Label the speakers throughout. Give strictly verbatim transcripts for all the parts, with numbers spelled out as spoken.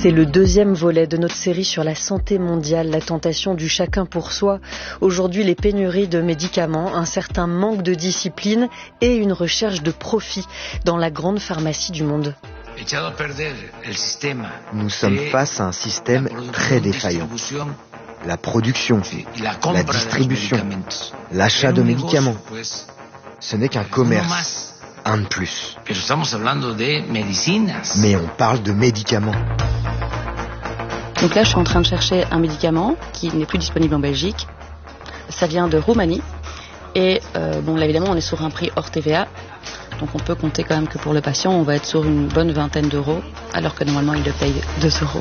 Speaker 1: C'est le deuxième volet de notre série sur la santé mondiale, la tentation du chacun pour soi. Aujourd'hui, les pénuries de médicaments, un certain manque de discipline et une recherche de profit dans la grande pharmacie du monde.
Speaker 2: Nous sommes face à un système très défaillant. La production, la distribution, l'achat de médicaments, ce n'est qu'un commerce. Un de plus. Mais on parle de médicaments.
Speaker 3: Donc là, je suis en train de chercher un médicament qui n'est plus disponible en Belgique. Ça vient de Roumanie. Et euh, bon, là, évidemment, on est sur un prix hors T V A. Donc on peut compter quand même que pour le patient, on va être sur une bonne vingtaine d'euros, alors que normalement, il le paye deux euros.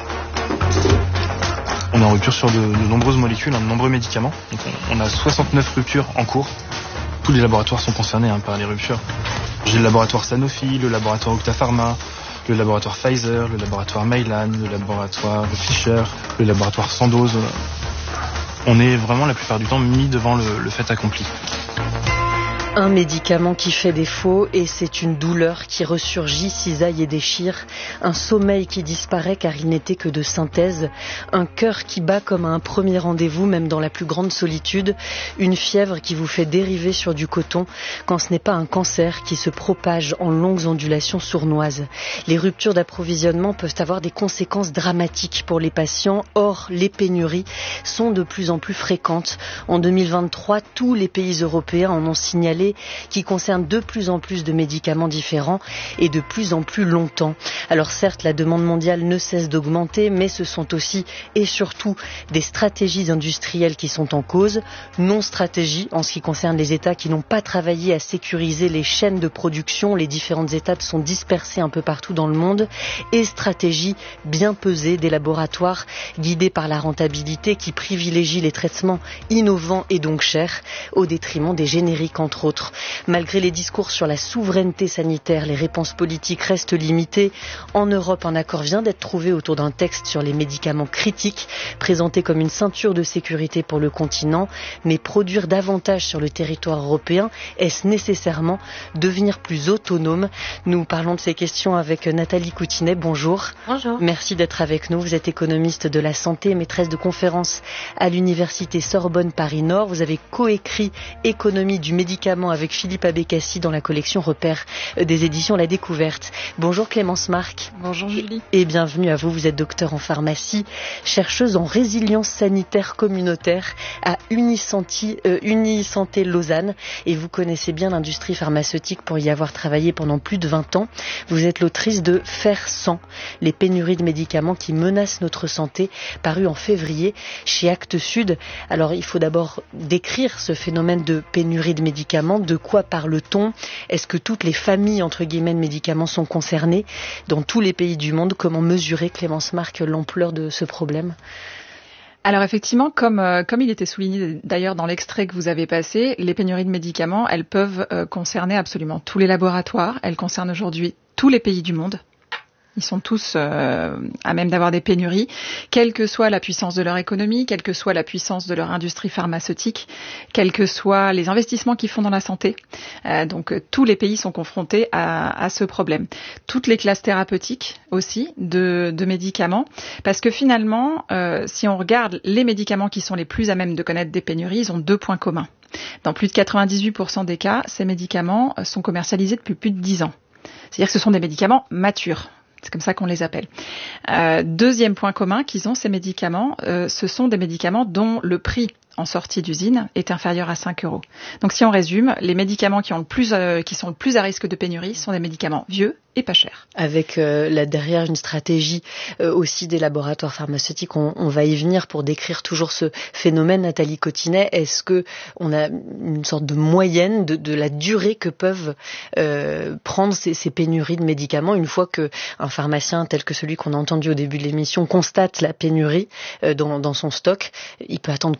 Speaker 4: On est en rupture sur de, de nombreuses molécules, hein, de nombreux médicaments. Donc on, on a soixante-neuf ruptures en cours. Tous les laboratoires sont concernés hein, par les ruptures. J'ai le laboratoire Sanofi, le laboratoire Octa Pharma, le laboratoire Pfizer, le laboratoire Mylan, le laboratoire Fischer, le laboratoire Sandoz. On est vraiment la plupart du temps mis devant le, le fait accompli.
Speaker 1: Un médicament qui fait défaut et c'est une douleur qui ressurgit, cisaille et déchire. Un sommeil qui disparaît car il n'était que de synthèse. Un cœur qui bat comme à un premier rendez-vous, même dans la plus grande solitude. Une fièvre qui vous fait dériver sur du coton quand ce n'est pas un cancer qui se propage en longues ondulations sournoises. Les ruptures d'approvisionnement peuvent avoir des conséquences dramatiques pour les patients. Or, les pénuries sont de plus en plus fréquentes. En deux mille vingt-trois, tous les pays européens en ont signalé, qui concerne de plus en plus de médicaments différents et de plus en plus longtemps. Alors certes, la demande mondiale ne cesse d'augmenter, mais ce sont aussi et surtout des stratégies industrielles qui sont en cause. Non-stratégie en ce qui concerne les États qui n'ont pas travaillé à sécuriser les chaînes de production. Les différentes étapes sont dispersées un peu partout dans le monde. Et stratégie bien pesée des laboratoires guidés par la rentabilité qui privilégient les traitements innovants et donc chers au détriment des génériques entre autres. Malgré les discours sur la souveraineté sanitaire, les réponses politiques restent limitées. En Europe, un accord vient d'être trouvé autour d'un texte sur les médicaments critiques, présenté comme une ceinture de sécurité pour le continent. Mais produire davantage sur le territoire européen, est-ce nécessairement devenir plus autonome? Nous parlons de ces questions avec Nathalie Coutinet. Bonjour.
Speaker 5: Bonjour.
Speaker 1: Merci d'être avec nous. Vous êtes économiste de la santé, maîtresse de conférences à l'université Sorbonne Paris-Nord. Vous avez coécrit Économie du médicament avec Philippe Abécassi dans la collection Repères des éditions La Découverte. Bonjour Clémence Marc.
Speaker 5: Bonjour Julie.
Speaker 1: Et bienvenue à vous. Vous êtes docteur en pharmacie, chercheuse en résilience sanitaire communautaire à Unisanté, euh, Unisanté Lausanne. Et vous connaissez bien l'industrie pharmaceutique pour y avoir travaillé pendant plus de vingt ans. Vous êtes l'autrice de Faire sans, les pénuries de médicaments qui menacent notre santé, paru en février chez Actes Sud. Alors il faut d'abord décrire ce phénomène de pénurie de médicaments. De quoi parle-t-on? Est-ce que toutes les familles, entre guillemets, de médicaments sont concernées dans tous les pays du monde? Comment mesurer, Clémence Marc, l'ampleur de ce problème?
Speaker 5: Alors effectivement, comme, euh, comme il était souligné d'ailleurs dans l'extrait que vous avez passé, les pénuries de médicaments, elles peuvent euh, concerner absolument tous les laboratoires. Elles concernent aujourd'hui tous les pays du monde. Ils sont tous euh, à même d'avoir des pénuries, quelle que soit la puissance de leur économie, quelle que soit la puissance de leur industrie pharmaceutique, quels que soient les investissements qu'ils font dans la santé. Euh, donc tous les pays sont confrontés à, à ce problème. Toutes les classes thérapeutiques aussi de, de médicaments, parce que finalement, euh, si on regarde les médicaments qui sont les plus à même de connaître des pénuries, ils ont deux points communs. Dans plus de quatre-vingt-dix-huit pour cent des cas, ces médicaments sont commercialisés depuis plus de dix ans. C'est-à-dire que ce sont des médicaments matures. C'est comme ça qu'on les appelle. Euh, deuxième point commun qu'ils ont, ces médicaments, euh, ce sont des médicaments dont le prix en sortie d'usine est inférieur à cinq euros. Donc si on résume, les médicaments qui, ont le plus, euh, qui sont le plus à risque de pénurie sont des médicaments vieux et pas cher.
Speaker 1: Avec euh, là derrière une stratégie euh, aussi des laboratoires pharmaceutiques, on, on va y venir pour décrire toujours ce phénomène. Nathalie Coutinet, est-ce que on a une sorte de moyenne de, de la durée que peuvent euh, prendre ces, ces pénuries de médicaments une fois que un pharmacien tel que celui qu'on a entendu au début de l'émission constate la pénurie euh, dans, dans son stock? Il peut attendre combien de temps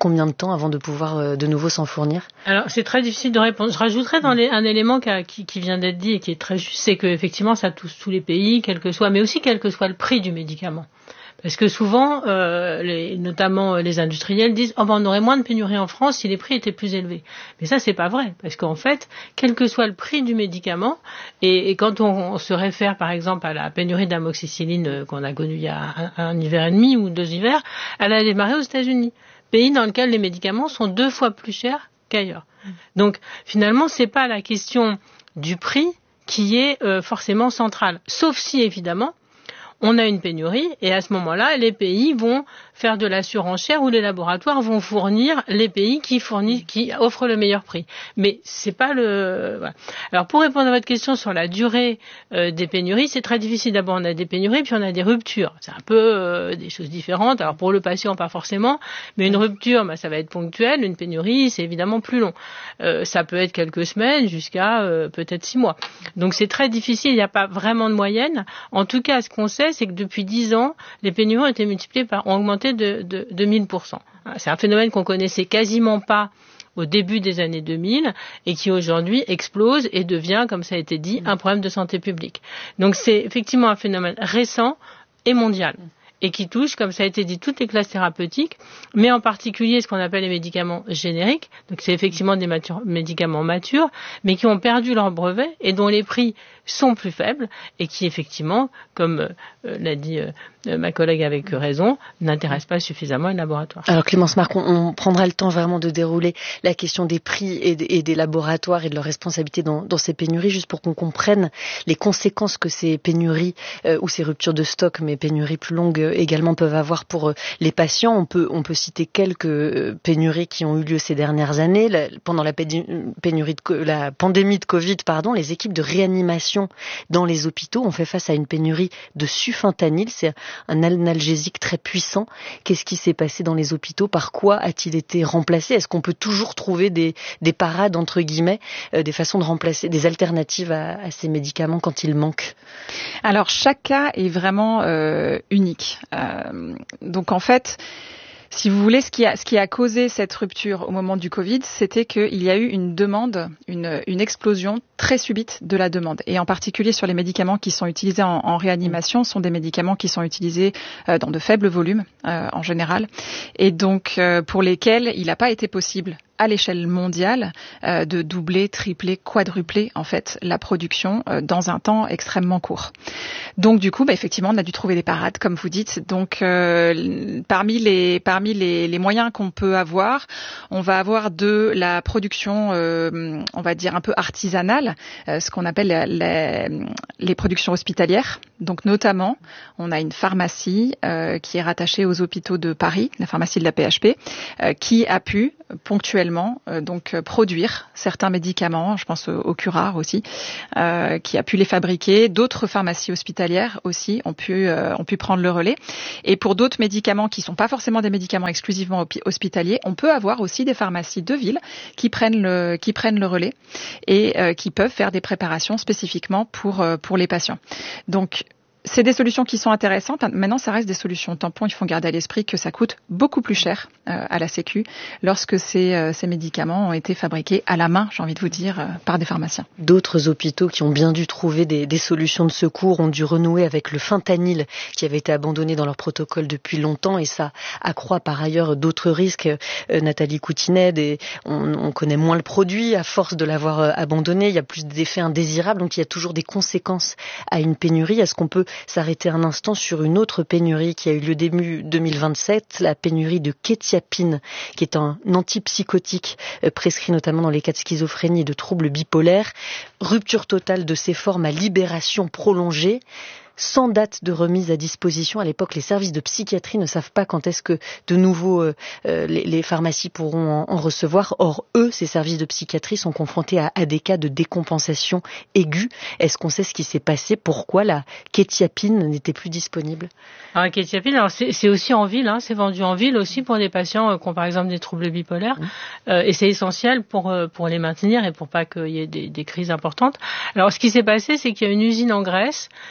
Speaker 1: temps avant de pouvoir euh, de nouveau s'en fournir?
Speaker 6: Alors, c'est très difficile de répondre. Je rajouterais dans les, un élément qui, a, qui, qui vient d'être dit et qui est très juste, c'est qu'effectivement, ça touche tous les pays, quel que soit, mais aussi quel que soit le prix du médicament. Parce que souvent, euh, les, notamment les industriels disent oh ben on aurait moins de pénurie en France si les prix étaient plus élevés. Mais ça c'est pas vrai, parce qu'en fait, quel que soit le prix du médicament, et, et quand on, on se réfère par exemple à la pénurie d'amoxicilline qu'on a connue il y a un, un hiver et demi ou deux hivers, elle a démarré aux États-Unis, pays dans lequel les médicaments sont deux fois plus chers qu'ailleurs. Donc finalement, c'est pas la question du prix qui est euh, forcément centrale, sauf si évidemment on a une pénurie et à ce moment-là, les pays vont faire de la surenchère ou les laboratoires vont fournir les pays qui fournissent, qui offrent le meilleur prix. Mais c'est pas le. Voilà. Alors pour répondre à votre question sur la durée euh, des pénuries, c'est très difficile. D'abord, on a des pénuries puis on a des ruptures. C'est un peu euh, des choses différentes. Alors pour le patient, pas forcément, mais une rupture, bah, ça va être ponctuel. Une pénurie, c'est évidemment plus long. Euh, ça peut être quelques semaines jusqu'à euh, peut-être six mois. Donc c'est très difficile. Il n'y a pas vraiment de moyenne. En tout cas, ce qu'on sait, c'est que depuis dix ans, les pénuries ont été multipliées par, ont augmenté de, de, de mille pour cent. C'est un phénomène qu'on connaissait quasiment pas au début des années deux mille et qui aujourd'hui explose et devient, comme ça a été dit, un problème de santé publique. Donc c'est effectivement un phénomène récent et mondial et qui touche, comme ça a été dit, toutes les classes thérapeutiques, mais en particulier ce qu'on appelle les médicaments génériques. Donc c'est effectivement des matures, médicaments matures, mais qui ont perdu leur brevet et dont les prix sont plus faibles et qui effectivement, comme euh, l'a dit euh, ma collègue avec raison, n'intéressent pas suffisamment les laboratoires.
Speaker 1: Alors Clémence Marc, on, on prendra le temps vraiment de dérouler la question des prix et, de, et des laboratoires et de leur responsabilité dans, dans ces pénuries, juste pour qu'on comprenne les conséquences que ces pénuries euh, ou ces ruptures de stock, mais pénuries plus longues euh, également peuvent avoir pour euh, les patients. On peut, on peut citer quelques euh, pénuries qui ont eu lieu ces dernières années. La, pendant la, pénurie de, la pandémie de Covid, pardon, les équipes de réanimation dans les hôpitaux ont fait face à une pénurie de sufentanil. C'est un analgésique très puissant. Qu'est-ce qui s'est passé dans les hôpitaux? Par quoi a-t-il été remplacé? Est-ce qu'on peut toujours trouver des, des parades, entre guillemets, euh, des façons de remplacer, des alternatives à, à ces médicaments quand ils manquent?
Speaker 5: Alors, chaque cas est vraiment euh, unique. Euh, donc, en fait, si vous voulez, ce qui a, ce qui a causé cette rupture au moment du Covid, c'était qu'il y a eu une demande, une, une explosion très subite de la demande. Et en particulier sur les médicaments qui sont utilisés en, en réanimation, sont des médicaments qui sont utilisés euh, dans de faibles volumes euh, en général, et donc euh, pour lesquels il n'a pas été possible à l'échelle mondiale euh, de doubler, tripler, quadrupler en fait la production euh, dans un temps extrêmement court. Donc du coup, bah, effectivement, on a dû trouver des parades, comme vous dites. Donc euh, parmi les parmi les, les moyens qu'on peut avoir, on va avoir de la production, euh, on va dire un peu artisanale, euh, ce qu'on appelle la, la, les productions hospitalières. Donc notamment, on a une pharmacie euh, qui est rattachée aux hôpitaux de Paris, la pharmacie de la P H P, euh, qui a pu ponctuellement euh, donc euh, produire certains médicaments, je pense au, au Curare aussi, euh, qui a pu les fabriquer. D'autres pharmacies hospitalières aussi ont pu euh, ont pu prendre le relais. Et pour d'autres médicaments qui sont pas forcément des médicaments exclusivement hospitaliers, on peut avoir aussi des pharmacies de ville qui prennent le qui prennent le relais et euh, qui peuvent faire des préparations spécifiquement pour euh, pour les patients. Donc c'est des solutions qui sont intéressantes. Maintenant, ça reste des solutions tampons. Il faut garder à l'esprit que ça coûte beaucoup plus cher euh, à la Sécu lorsque ces, euh, ces médicaments ont été fabriqués à la main, j'ai envie de vous dire, euh, par des pharmaciens.
Speaker 1: D'autres hôpitaux qui ont bien dû trouver des, des solutions de secours ont dû renouer avec le fentanyl qui avait été abandonné dans leur protocole depuis longtemps, et ça accroît par ailleurs d'autres risques. Euh, Nathalie Coutinet, des, on, on connaît moins le produit à force de l'avoir euh, abandonné. Il y a plus d'effets indésirables, donc il y a toujours des conséquences à une pénurie. Est-ce qu'on peut s'arrêter un instant sur une autre pénurie qui a eu lieu début deux mille vingt-sept, la pénurie de kétiapine, qui est un antipsychotique euh, prescrit notamment dans les cas de schizophrénie et de troubles bipolaires. Rupture totale de ces formes à libération prolongée. Sans date de remise à disposition. À l'époque, les services de psychiatrie ne savent pas quand est-ce que de nouveau euh, les, les pharmacies pourront en, en recevoir. Or, eux, ces services de psychiatrie sont confrontés à, à des cas de décompensation aiguë. Est-ce qu'on sait ce qui s'est passé? Pourquoi la kétiapine n'était plus disponible?
Speaker 6: Alors, la kétiapine, alors c'est, c'est aussi en ville, hein, c'est vendu en ville aussi pour des patients euh, qui ont par exemple des troubles bipolaires, mmh. euh, et c'est essentiel pour euh, pour les maintenir et pour pas qu'il y ait des, des crises importantes. Alors, ce qui s'est passé, c'est qu'il y a une usine en Grèce qui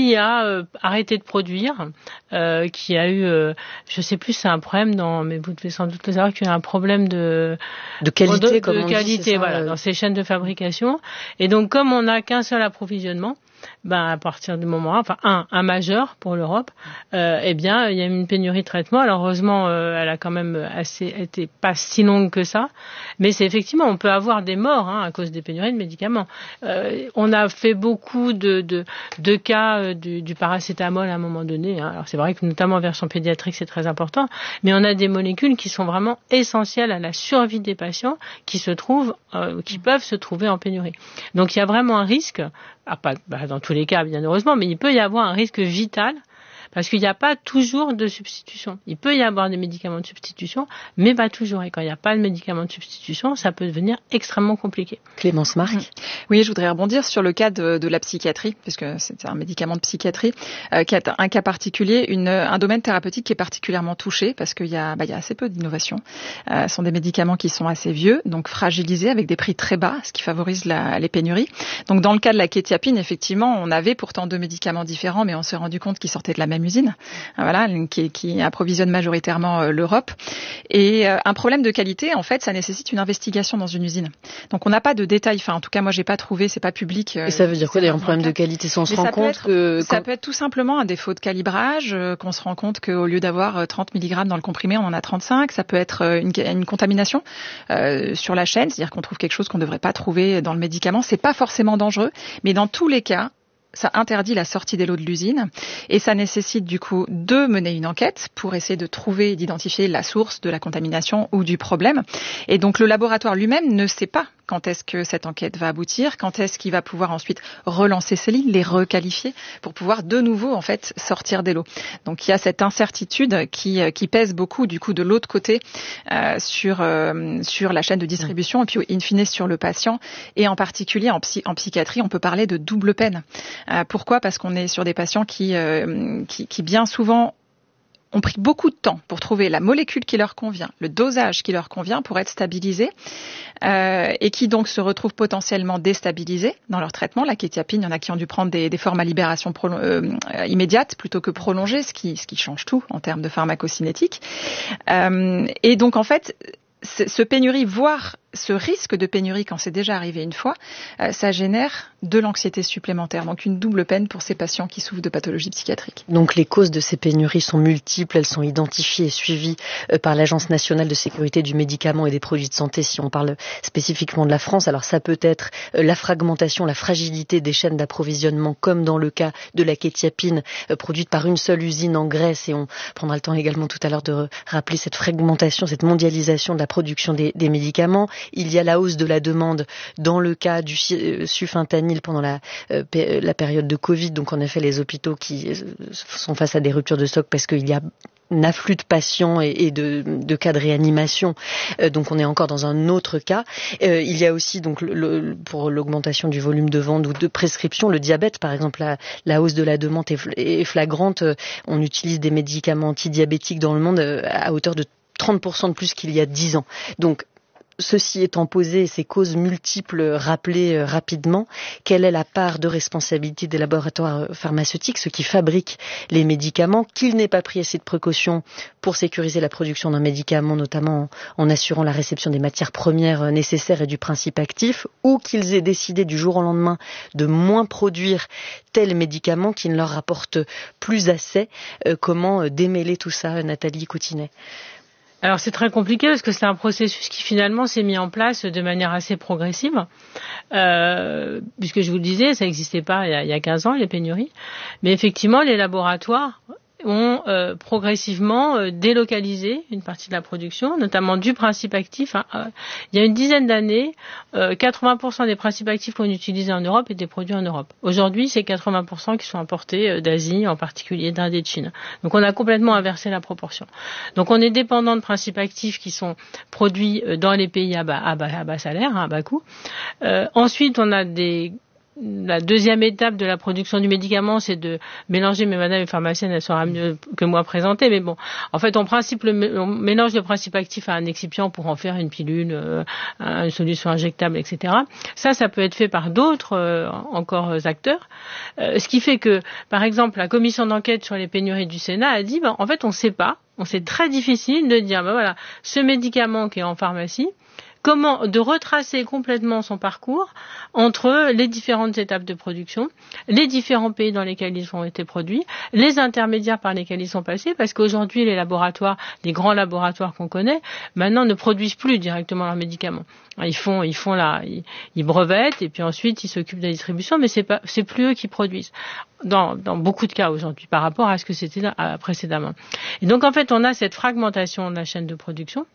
Speaker 6: pays a euh, arrêté de produire, euh, qui a eu, euh, je sais plus, c'est un problème dans, mais vous devez sans doute le savoir, qu'il y a un problème de
Speaker 1: de qualité,
Speaker 6: de,
Speaker 1: comme
Speaker 6: de
Speaker 1: on
Speaker 6: qualité,
Speaker 1: dit, c'est ça,
Speaker 6: voilà,
Speaker 1: euh...
Speaker 6: dans ces chaînes de fabrication. Et donc, comme on n'a qu'un seul approvisionnement, ben à partir du moment, enfin un, un majeur pour l'Europe, euh, eh bien il y a une pénurie de traitement. Alors heureusement, euh, elle a quand même assez, été pas si longue que ça, mais c'est effectivement, on peut avoir des morts hein, à cause des pénuries de médicaments. Euh, on a fait beaucoup de de, de cas euh, du, du paracétamol à un moment donné. Hein. Alors c'est vrai que notamment en version pédiatrique c'est très important, mais on a des molécules qui sont vraiment essentielles à la survie des patients qui se trouvent, euh, qui peuvent se trouver en pénurie. Donc il y a vraiment un risque. Ah, pas, bah, dans tous les cas, bien heureusement, mais il peut y avoir un risque vital parce qu'il n'y a pas toujours de substitution. Il peut y avoir des médicaments de substitution, mais pas toujours. Et quand il n'y a pas de médicaments de substitution, ça peut devenir extrêmement compliqué.
Speaker 1: Clémence Marc.
Speaker 5: Mmh. Oui, je voudrais rebondir sur le cas de, de la psychiatrie, puisque c'est un médicament de psychiatrie, euh, qui est un cas particulier, une, un domaine thérapeutique qui est particulièrement touché, parce qu'il y a, bah, il y a assez peu d'innovation. Euh, ce sont des médicaments qui sont assez vieux, donc fragilisés, avec des prix très bas, ce qui favorise la, les pénuries. Donc dans le cas de la kétiapine, effectivement, on avait pourtant deux médicaments différents, mais on s'est rendu compte qu'ils sortaient de la même usine, voilà, qui, qui approvisionne majoritairement l'Europe. Et euh, un problème de qualité, en fait, ça nécessite une investigation dans une usine. Donc on n'a pas de détails. Enfin, en tout cas, moi, j'ai pas trouvé, c'est pas public.
Speaker 1: Euh, Et ça veut dire quoi d'ailleurs un problème de qualité? Si on se rend compte
Speaker 5: être,
Speaker 1: que
Speaker 5: ça
Speaker 1: quand...
Speaker 5: peut être tout simplement un défaut de calibrage, euh, qu'on se rend compte qu'au lieu d'avoir trente milligrammes dans le comprimé, on en a trente-cinq. Ça peut être une, une contamination euh, sur la chaîne, c'est-à-dire qu'on trouve quelque chose qu'on ne devrait pas trouver dans le médicament. C'est pas forcément dangereux, mais dans tous les cas, ça interdit la sortie des lots de l'usine et ça nécessite du coup de mener une enquête pour essayer de trouver et d'identifier la source de la contamination ou du problème. Et donc le laboratoire lui-même ne sait pas quand est-ce que cette enquête va aboutir, quand est-ce qu'il va pouvoir ensuite relancer ces lignes, les requalifier pour pouvoir de nouveau en fait sortir des lots. Donc il y a cette incertitude qui qui pèse beaucoup du coup de l'autre côté euh, sur euh, sur la chaîne de distribution et puis in fine sur le patient et en particulier en, psy, en psychiatrie on peut parler de double peine. Euh, pourquoi ? Parce qu'on est sur des patients qui euh, qui, qui bien souvent ont pris beaucoup de temps pour trouver la molécule qui leur convient, le dosage qui leur convient pour être stabilisés euh, et qui donc se retrouvent potentiellement déstabilisés dans leur traitement. La kétiapine, il y en a qui ont dû prendre des, des formes à libération prolo- euh, immédiate plutôt que prolongée, ce qui, ce qui change tout en termes de pharmacocinétique. Euh, et donc en fait, ce pénurie, voire ce risque de pénurie quand c'est déjà arrivé une fois, euh, ça génère de l'anxiété supplémentaire. Donc une double peine pour ces patients qui souffrent de pathologies psychiatriques.
Speaker 1: Donc les causes de ces pénuries sont multiples, elles sont identifiées et suivies euh, par l'Agence nationale de sécurité du médicament et des produits de santé si on parle spécifiquement de la France. Alors ça peut être euh, la fragmentation, la fragilité des chaînes d'approvisionnement comme dans le cas de la kétiapine euh, produite par une seule usine en Grèce et on prendra le temps également tout à l'heure de rappeler cette fragmentation, cette mondialisation de la production des, des médicaments. Il y a la hausse de la demande dans le cas du sufentanil pendant la, euh, la période de Covid. Donc en effet, les hôpitaux qui euh, sont face à des ruptures de stock parce qu'il y a un afflux de patients et, et de, de cas de réanimation. Euh, donc on est encore dans un autre cas. Euh, il y a aussi donc le, le, pour l'augmentation du volume de vente ou de prescription, le diabète par exemple, la, la hausse de la demande est, est flagrante. On utilise des médicaments antidiabétiques dans le monde à hauteur de trente pour cent de plus qu'il y a dix ans. Donc ceci étant posé, ces causes multiples rappelées euh, rapidement, quelle est la part de responsabilité des laboratoires pharmaceutiques, ceux qui fabriquent les médicaments, qu'ils n'aient pas pris assez de précautions pour sécuriser la production d'un médicament, notamment en, en assurant la réception des matières premières nécessaires et du principe actif, ou qu'ils aient décidé du jour au lendemain de moins produire tel médicament qui ne leur rapporte plus assez. Euh, comment démêler tout ça, Nathalie Coutinet ?
Speaker 6: Alors c'est très compliqué parce que c'est un processus qui finalement s'est mis en place de manière assez progressive, euh, puisque je vous le disais, ça n'existait pas il y, a, il y a quinze ans les pénuries, mais effectivement les laboratoires ont euh, progressivement euh, délocalisé une partie de la production, notamment du principe actif. Hein. Euh, il y a une dizaine d'années, euh, quatre-vingts pour cent des principes actifs qu'on utilisait en Europe étaient produits en Europe. Aujourd'hui, c'est quatre-vingts pour cent qui sont importés euh, d'Asie, en particulier d'Inde et de Chine. Donc on a complètement inversé la proportion. Donc on est dépendant de principes actifs qui sont produits euh, dans les pays à bas, à bas, à bas salaire, hein, à bas coût. Euh, ensuite, on a des la deuxième étape de la production du médicament, c'est de mélanger, mais madame les pharmaciennes, elle saura mieux que moi présenter, mais bon, en fait, on, principe, on mélange le principe actif à un excipient pour en faire une pilule, euh, une solution injectable, et cetera. Ça, ça peut être fait par d'autres euh, encore acteurs. Euh, ce qui fait que, par exemple, la commission d'enquête sur les pénuries du Sénat a dit, ben, en fait, on ne sait pas, on c'est très difficile de dire, ben voilà, ce médicament qui est en pharmacie, comment de retracer complètement son parcours entre les différentes étapes de production, les différents pays dans lesquels ils ont été produits, les intermédiaires par lesquels ils sont passés, parce qu'aujourd'hui les laboratoires, les grands laboratoires qu'on connaît, maintenant ne produisent plus directement leurs médicaments. Ils font, ils font là, ils, ils brevettent et puis ensuite ils s'occupent de la distribution, mais c'est pas, c'est plus eux qui produisent. Dans, dans beaucoup de cas aujourd'hui par rapport à ce que c'était là, à, précédemment. Et donc en fait on a cette fragmentation de la chaîne de production.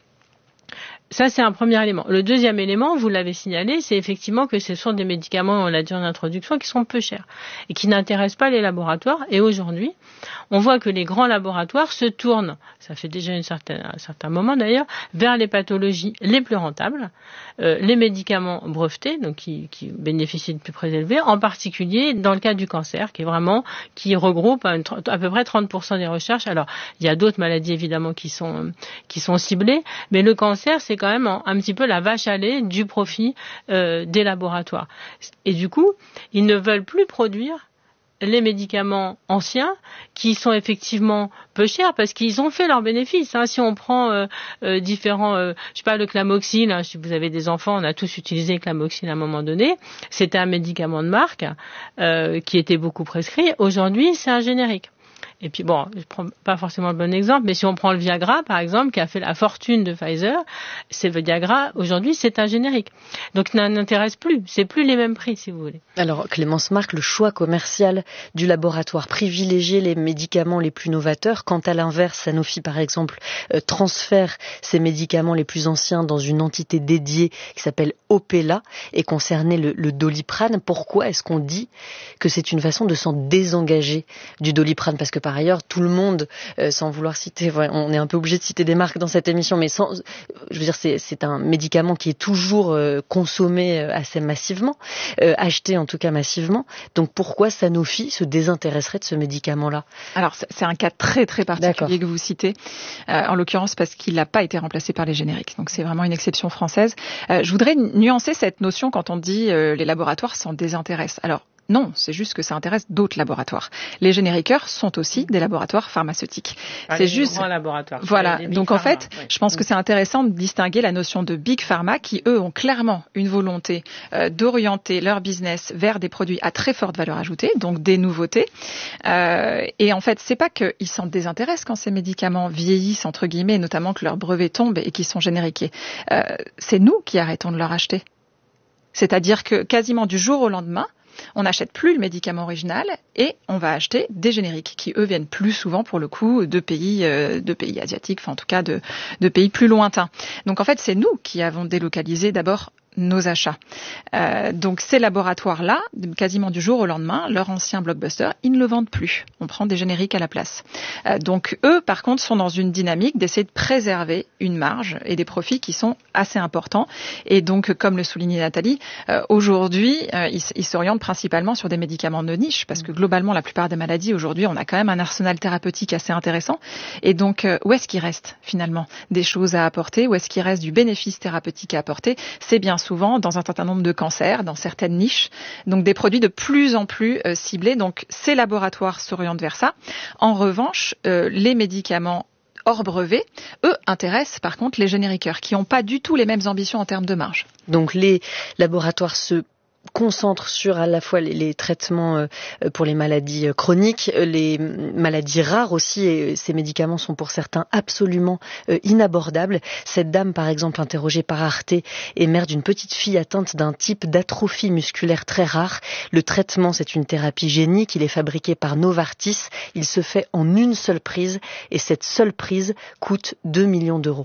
Speaker 6: Ça, c'est un premier élément. Le deuxième élément, vous l'avez signalé, c'est effectivement que ce sont des médicaments, on l'a dit en introduction, qui sont peu chers et qui n'intéressent pas les laboratoires. Et aujourd'hui, on voit que les grands laboratoires se tournent, ça fait déjà une certaine, un certain moment d'ailleurs, vers les pathologies les plus rentables, euh, les médicaments brevetés, donc qui, qui bénéficient de plus prix élevés, en particulier dans le cas du cancer, qui est vraiment, qui regroupe à, une, à peu près trente pour cent des recherches. Alors, il y a d'autres maladies évidemment qui sont, qui sont ciblées, mais le cancer, c'est quand même un, un petit peu la vache à lait du profit euh, des laboratoires. Et du coup, ils ne veulent plus produire les médicaments anciens qui sont effectivement peu chers parce qu'ils ont fait leurs bénéfices. Hein. Si on prend euh, euh, différents, euh, je sais pas, le Clamoxyl, hein, si vous avez des enfants, on a tous utilisé le Clamoxyl à un moment donné. C'était un médicament de marque euh, qui était beaucoup prescrit. Aujourd'hui, c'est un générique. Et puis bon, je prends pas forcément le bon exemple, mais si on prend le Viagra, par exemple, qui a fait la fortune de Pfizer, c'est le Viagra, aujourd'hui, c'est un générique. Donc, ça n'intéresse plus. C'est plus les mêmes prix, si vous voulez.
Speaker 1: Alors, Clémence Marc, le choix commercial du laboratoire privilégie les médicaments les plus novateurs. Quand à l'inverse, Sanofi, par exemple, euh, transfère ses médicaments les plus anciens dans une entité dédiée qui s'appelle Opella et concernait le, le Doliprane. Pourquoi est-ce qu'on dit que c'est une façon de s'en désengager du Doliprane? Parce que par ailleurs, tout le monde, euh, sans vouloir citer, ouais, on est un peu obligé de citer des marques dans cette émission, mais sans, je veux dire, c'est, c'est un médicament qui est toujours euh, consommé assez massivement, euh, acheté en tout cas massivement. Donc pourquoi Sanofi se désintéresserait de ce médicament-là?
Speaker 5: Alors c'est un cas très très particulier D'accord. que vous citez, euh, en l'occurrence parce qu'il n'a pas été remplacé par les génériques. Donc c'est vraiment une exception française. Euh, je voudrais nuancer cette notion quand on dit euh, les laboratoires s'en désintéressent. Alors non, c'est juste que ça intéresse d'autres laboratoires. Les génériqueurs sont aussi des laboratoires pharmaceutiques.
Speaker 6: Ah,
Speaker 5: c'est juste
Speaker 6: grands laboratoires.
Speaker 5: Voilà. Donc en fait, oui. je pense que c'est intéressant de distinguer la notion de big pharma qui eux ont clairement une volonté euh, d'orienter leur business vers des produits à très forte valeur ajoutée, donc des nouveautés. Euh, et en fait, c'est pas qu'ils s'en désintéressent quand ces médicaments vieillissent entre guillemets, notamment que leurs brevets tombent et qu'ils sont génériqués. Euh, c'est nous qui arrêtons de leur acheter. C'est-à-dire que quasiment du jour au lendemain, on n'achète plus le médicament original et on va acheter des génériques qui, eux, viennent plus souvent, pour le coup, de pays, euh, de pays asiatiques, enfin en tout cas de, de pays plus lointains. Donc en fait, c'est nous qui avons délocalisé d'abord nos achats. Euh, donc ces laboratoires-là, quasiment du jour au lendemain, leur ancien blockbuster, ils ne le vendent plus. On prend des génériques à la place. Euh, donc eux, par contre, sont dans une dynamique d'essayer de préserver une marge et des profits qui sont assez importants. Et donc, comme le soulignait Nathalie, euh, aujourd'hui, euh, ils, ils s'orientent principalement sur des médicaments de niche, parce que globalement, la plupart des maladies, aujourd'hui, on a quand même un arsenal thérapeutique assez intéressant. Et donc, euh, où est-ce qu'il reste, finalement, des choses à apporter? Où est-ce qu'il reste du bénéfice thérapeutique à apporter? C'est bien souvent dans un certain nombre de cancers, dans certaines niches, donc des produits de plus en plus euh, ciblés. Donc ces laboratoires s'orientent vers ça. En revanche, euh, les médicaments hors brevet, eux, intéressent par contre les génériqueurs qui n'ont pas du tout les mêmes ambitions en termes de marge.
Speaker 1: Donc les laboratoires se concentre sur à la fois les, les traitements euh, pour les maladies chroniques, les maladies rares aussi, et ces médicaments sont pour certains absolument euh, inabordables. Cette dame, par exemple, interrogée par Arte, est mère d'une petite fille atteinte d'un type d'atrophie musculaire très rare. Le traitement, c'est une thérapie génique, il est fabriqué par Novartis, il se fait en une seule prise, et cette seule prise coûte deux millions d'euros.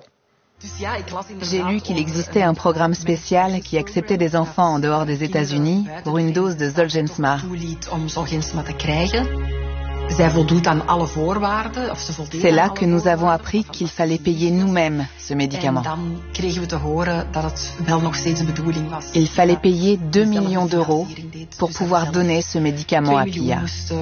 Speaker 7: J'ai lu qu'il existait un programme spécial qui acceptait des enfants en dehors des États-Unis pour une dose de Zolgensma. C'est là que nous avons appris qu'il fallait payer nous-mêmes ce médicament. Il fallait payer deux millions d'euros pour pouvoir donner ce médicament à Pia.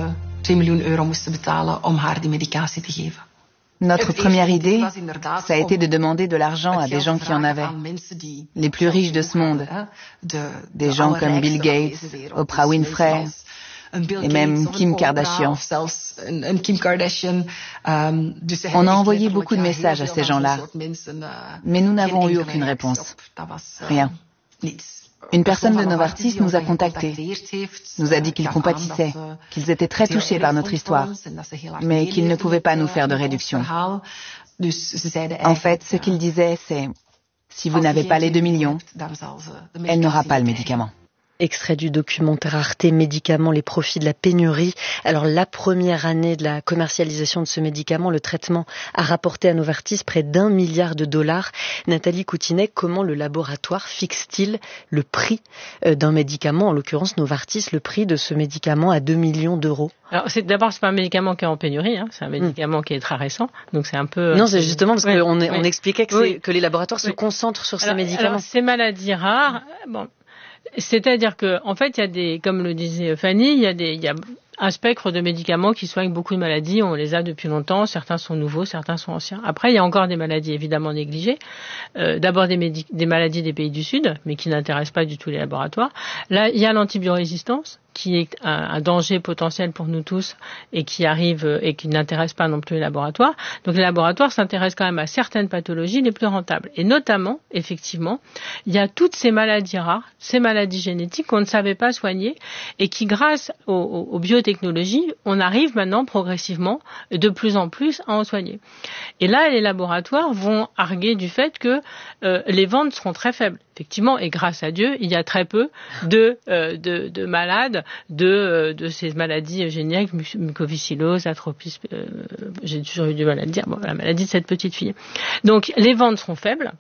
Speaker 7: Notre première idée, ça a été de demander de l'argent à des gens qui en avaient, les plus riches de ce monde, des gens comme Bill Gates, Oprah Winfrey, et même Kim Kardashian. On a envoyé beaucoup de messages à ces gens-là, mais nous n'avons eu aucune réponse. Rien. Une personne de Novartis nous a contactés, nous a dit qu'ils compatissaient, qu'ils étaient très touchés par notre histoire, mais qu'ils ne pouvaient pas nous faire de réduction. En fait, ce qu'ils disaient, c'est « si vous n'avez pas les deux millions, elle n'aura pas le médicament ».
Speaker 1: Extrait du documentaire Arte Médicaments, les profits de la pénurie. Alors la première année de la commercialisation de ce médicament, le traitement a rapporté à Novartis près d'un milliard de dollars. Nathalie Coutinet, comment le laboratoire fixe-t-il le prix d'un médicament, en l'occurrence Novartis, le prix de ce médicament à deux millions d'euros?
Speaker 6: Alors c'est d'abord c'est pas un médicament qui est en pénurie, hein, c'est un médicament mmh. qui est très récent, donc c'est un peu.
Speaker 1: Non, c'est justement parce ouais, qu'on ouais. on expliquait que,
Speaker 6: oui.
Speaker 1: que les laboratoires
Speaker 6: oui.
Speaker 1: se concentrent sur
Speaker 6: alors,
Speaker 1: ces médicaments.
Speaker 6: Alors, ces maladies rares, bon. C'est-à-dire que, en fait, il y a des, comme le disait Fanny, il y a des, il y a un spectre de médicaments qui soignent beaucoup de maladies. On les a depuis longtemps. Certains sont nouveaux, certains sont anciens. Après, il y a encore des maladies évidemment négligées. Euh, d'abord des, médic- des maladies des pays du Sud, mais qui n'intéressent pas du tout les laboratoires. Là, il y a l'antibiorésistance, qui est un, un danger potentiel pour nous tous et qui arrive et qui n'intéresse pas non plus les laboratoires. Donc les laboratoires s'intéressent quand même à certaines pathologies les plus rentables. Et notamment, effectivement, il y a toutes ces maladies rares, ces maladies génétiques qu'on ne savait pas soigner et qui, grâce aux, aux, aux biotechnologies, on arrive maintenant progressivement de plus en plus à en soigner. Et là, les laboratoires vont arguer du fait que euh, les ventes seront très faibles. Effectivement, et grâce à Dieu, il y a très peu de, euh, de, de malades de, euh, de ces maladies génériques, mucoviscidose, atropisme, euh, j'ai toujours eu du mal à le dire, bon, la maladie de cette petite fille. Donc, les ventes seront faibles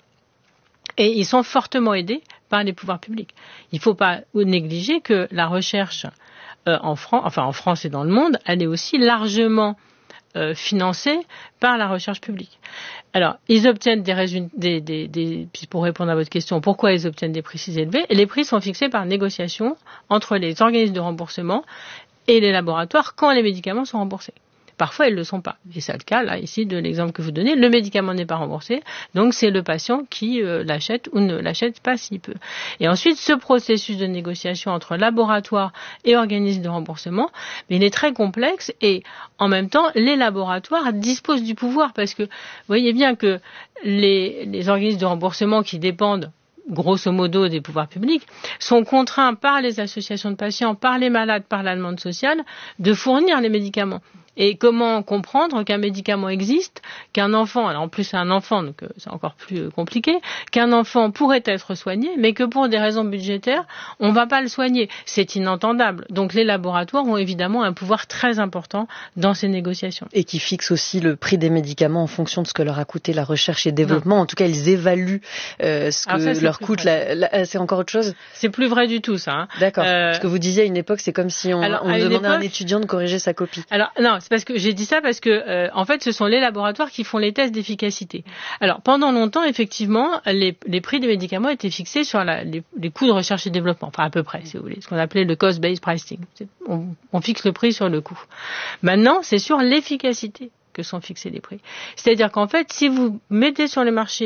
Speaker 6: et ils sont fortement aidés par les pouvoirs publics. Il ne faut pas négliger que la recherche euh, en France, enfin en France et dans le monde, elle est aussi largement euh, financée par la recherche publique. Alors, ils obtiennent des résultats, des, des, des, puis pour répondre à votre question, pourquoi ils obtiennent des prix si élevés? Les prix sont fixés par négociation entre les organismes de remboursement et les laboratoires quand les médicaments sont remboursés. Parfois, ils ne le sont pas. Et c'est le cas, là, ici, de l'exemple que vous donnez. Le médicament n'est pas remboursé. Donc, c'est le patient qui euh, l'achète ou ne l'achète pas s'il peut. Et ensuite, ce processus de négociation entre laboratoire et organisme de remboursement, mais il est très complexe et, en même temps, les laboratoires disposent du pouvoir parce que, vous voyez bien que les, les organismes de remboursement qui dépendent grosso modo des pouvoirs publics, sont contraints par les associations de patients, par les malades, par la demande sociale, de fournir les médicaments. Et comment comprendre qu'un médicament existe, qu'un enfant, alors en plus c'est un enfant, donc c'est encore plus compliqué, qu'un enfant pourrait être soigné, mais que pour des raisons budgétaires, on ne va pas le soigner. C'est inentendable. Donc les laboratoires ont évidemment un pouvoir très important dans ces négociations.
Speaker 1: Et qui fixent aussi le prix des médicaments en fonction de ce que leur a coûté la recherche et développement. Non. En tout cas, ils évaluent euh, ce que ça, leur coûte. La, la, c'est encore autre chose?
Speaker 6: C'est plus vrai du tout, ça. Hein.
Speaker 1: D'accord. Euh... Ce que vous disiez à une époque, c'est comme si on, alors, on demandait époque... à un étudiant de corriger sa copie.
Speaker 6: Alors non, c'est parce que j'ai dit ça parce que euh, en fait, ce sont les laboratoires qui font les tests d'efficacité. Alors pendant longtemps, effectivement, les, les prix des médicaments étaient fixés sur la, les, les coûts de recherche et développement, enfin à peu près, si vous voulez, ce qu'on appelait le cost-based pricing. On, on fixe le prix sur le coût. Maintenant, c'est sur l'efficacité que sont fixés les prix. C'est-à-dire qu'en fait, si vous mettez sur le marché